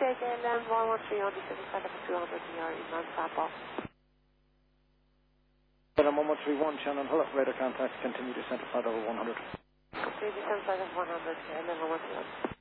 taken, 113 on descending flight level 200 near non-stop off. Venom 1131, Shannon, hello, radar contact, continue descent to flight level 100. Continue descent flight level 100, and then 113.